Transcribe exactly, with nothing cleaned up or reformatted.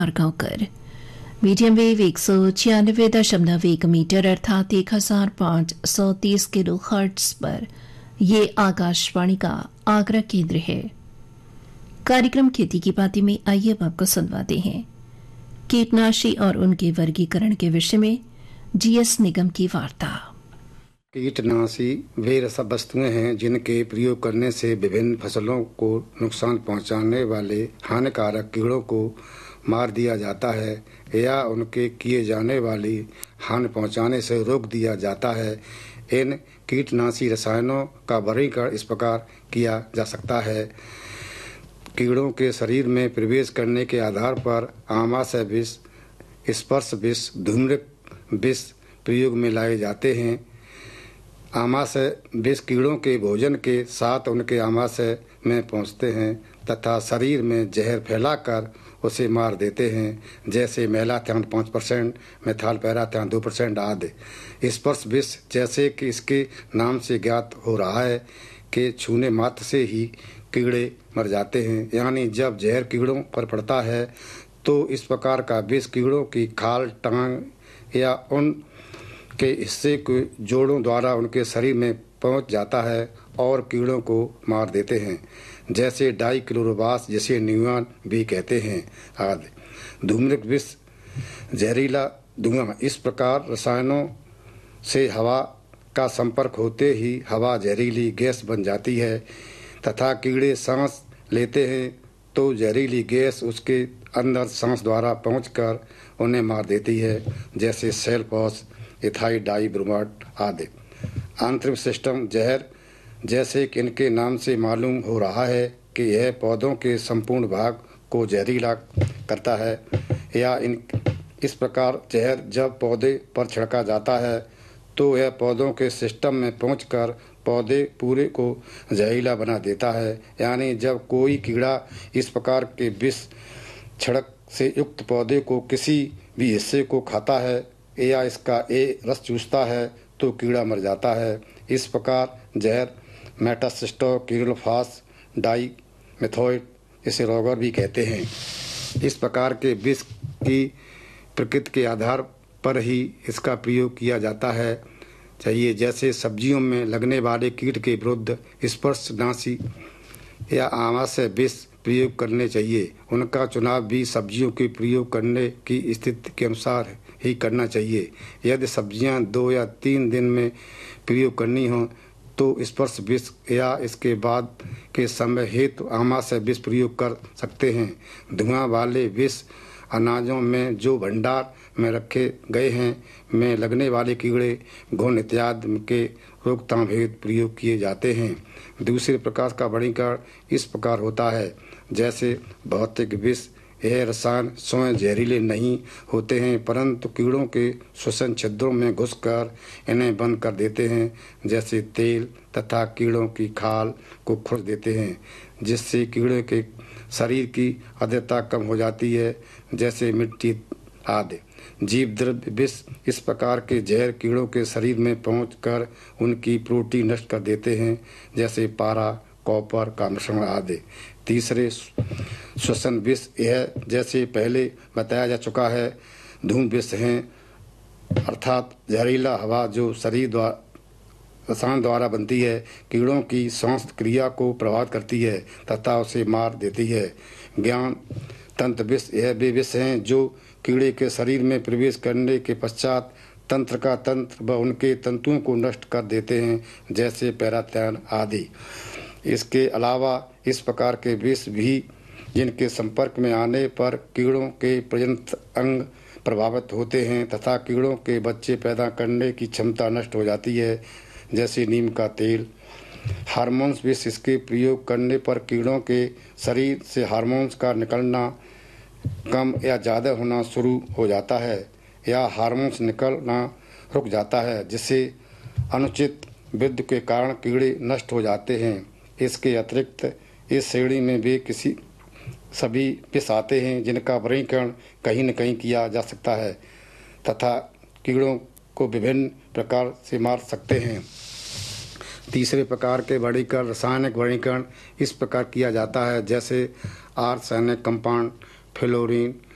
Gaonkar medium wave एक सौ छियानवे दशमलव एक मीटर अर्थात एक हजार पाँच सौ तीस किलो हर्ट्ज पर यह आकाशवाणी का आगरा केंद्र है। कार्यक्रम खेती की बातें में आइए अब आपको सुनवाते हैं कीटनाशी और उनके वर्गीकरण के विषय में जीएस निगम की वार्ता। कीटनाशी वे रसद वस्तुएं हैं जिनके प्रयोग करने से विभिन्न फसलों को नुकसान पहुंचाने वाले हानिकारक कीड़ों को मार दिया जाता है या उनके किए जाने वाली हानि पहुंचाने से रोक दिया जाता है। इन कीटनाशी रसायनों का वर्गीकरण इस प्रकार किया जा सकता है। कीड़ों के शरीर में प्रवेश करने के आधार पर आमाशय विष, स्पर्श विष, धूम्रक विष प्रयोग में लाए जाते हैं। आमाशय विष कीड़ों के भोजन के साथ उनके आमाशय में पहुंचते हैं तथा शरीर में जहर फैलाकर उसे मार देते हैं, जैसे मेलाथियान पाँच परसेंट, मेथालपैराथियान दो परसेंट आदि। स्पर्श विष जैसे कि इसके नाम से ज्ञात हो रहा है कि छूने मात्र से ही कीड़े मर जाते हैं, यानी जब जहर कीड़ों पर पड़ता है तो इस प्रकार का विष कीड़ों की खाल, टांग या उन के हिस्से के जोड़ों द्वारा उनके शरीर में पहुंच जाता है और कीड़ों को मार देते हैं, जैसे डाइक्लोरोबास जिसे न्यूयॉन भी कहते हैं आदि। धूम्रक विष जहरीला धुआं। इस प्रकार रसायनों से हवा का संपर्क होते ही हवा जहरीली गैस बन जाती है तथा कीड़े सांस लेते हैं तो जहरीली गैस उसके अंदर सांस द्वारा पहुंचकर उन्हें मार देती है, जैसे सेलपॉस, इथाइल डाइब्रोमाइड आदि। आंतरिक सिस्टम जहर जैसे कि इनके नाम से मालूम हो रहा है कि यह पौधों के संपूर्ण भाग को जहरीला करता है या इन इस प्रकार जहर जब पौधे पर छिड़का जाता है तो यह पौधों के सिस्टम में पहुंचकर पौधे पूरे को जहरीला बना देता है। यानी जब कोई कीड़ा इस प्रकार के विष छिड़क से युक्त पौधे को किसी भी हिस्से को खाता है या इसका ए रस चूसता है तो कीड़ा मर जाता है। इस प्रकार जहर मेटासिस्टोक्लोरोफास डाइमेथोइट, इसे रोगर भी कहते हैं। इस प्रकार के विष की प्रकृति के आधार पर ही इसका प्रयोग किया जाता है चाहिए, जैसे सब्जियों में लगने वाले कीट के विरुद्ध स्पर्शनाशी या आमाशय विष प्रयोग करने चाहिए। उनका चुनाव भी सब्जियों के प्रयोग करने की स्थिति के अनुसार ही करना चाहिए। यदि सब्जियां दो या तीन दिन में प्रयोग करनी हो तो स्पर्श विष या इसके बाद के समय हेतु आमाशय विष प्रयोग कर सकते हैं। धुआं वाले विष अनाजों में जो भंडार में रखे गए हैं में लगने वाले कीड़े, घुन इत्यादि के रोकथाम हेतु प्रयोग किए जाते हैं। दूसरे प्रकार का वर्गीकरण इस प्रकार होता है, जैसे भौतिक विष। यह रसायन स्वयं जहरीले नहीं होते हैं परंतु कीड़ों के श्वसन छिद्रों में घुसकर इन्हें बंद कर देते हैं, जैसे तेल तथा कीड़ों की खाल को खुर देते हैं, जिससे कीड़े के शरीर की आर्द्रता कम हो जाती है, जैसे मिट्टी आदि। जीव द्रव्य विष। इस प्रकार के जहर कीड़ों के शरीर में पहुंचकर उनकी प्रोटीन नष्ट कर देते हैं, जैसे पारा, कॉपर का मिश्रण आदि। तीसरे श्वसन विष। यह जैसे पहले बताया जा चुका है धूम विष हैं, अर्थात जहरीला हवा जो शरीर द्वारा रसायन द्वारा बनती है, कीड़ों की सांस क्रिया को प्रभावित करती है तथा उसे मार देती है। ज्ञान तंत्र विष। यह वे विष हैं जो कीड़े के शरीर में प्रवेश करने के पश्चात तंत्र का तंत्र व उनके तंतुओं को नष्ट कर देते हैं, जैसे पैराथियान आदि। इसके अलावा इस प्रकार के विष भी जिनके संपर्क में आने पर कीड़ों के प्रजनन अंग प्रभावित होते हैं तथा कीड़ों के बच्चे पैदा करने की क्षमता नष्ट हो जाती है, जैसे नीम का तेल। हार्मोन्स विष। इसके प्रयोग करने पर कीड़ों के शरीर से हार्मोन्स का निकलना कम या ज़्यादा होना शुरू हो जाता है या हार्मोन्स निकलना रुक जाता है, जिससे अनुचित वृद्धि के कारण कीड़े नष्ट हो जाते हैं। इसके अतिरिक्त इस श्रेणी में वे किसी सभी विष आते हैं जिनका वर्गीकरण कहीं न कहीं किया जा सकता है तथा कीड़ों को विभिन्न प्रकार से मार सकते हैं। तीसरे प्रकार के वर्गीकरण रासायनिक वर्गीकरण इस प्रकार किया जाता है, जैसे आर्सेनिक कंपाउंड, फ्लोरीन,